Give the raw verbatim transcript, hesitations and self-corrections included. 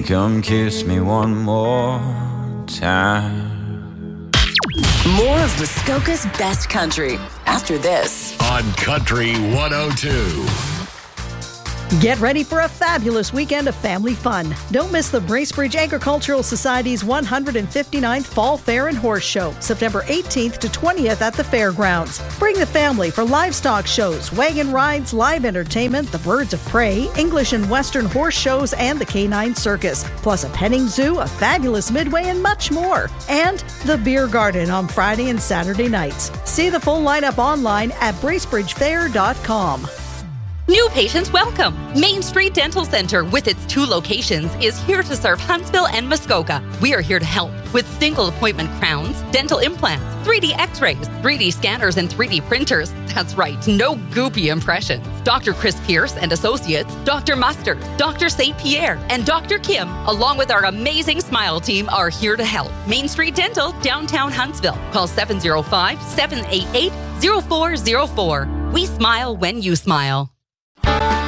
Come kiss me one more time. More of Muskoka's best country after this. On Country one oh two. Get ready for a fabulous weekend of family fun. Don't miss the Bracebridge Agricultural Society's one hundred fifty-ninth Fall Fair and Horse Show, September eighteenth to twentieth at the fairgrounds. Bring the family for livestock shows, wagon rides, live entertainment, the Birds of Prey, English and Western horse shows, and the Canine Circus, plus a petting zoo, a fabulous midway, and much more. And the Beer Garden on Friday and Saturday nights. See the full lineup online at bracebridge fair dot com. New patients welcome. Main Street Dental Center, with its two locations, is here to serve Huntsville and Muskoka. We are here to help with single appointment crowns, dental implants, three D x-rays, three D scanners, and three D printers. That's right, no goopy impressions. Doctor Chris Pierce and Associates, Doctor Mustard, Doctor Saint Pierre, and Doctor Kim, along with our amazing Smile team, are here to help. Main Street Dental, downtown Huntsville. Call seven oh five, seven eight eight, oh four oh four. We smile when you smile.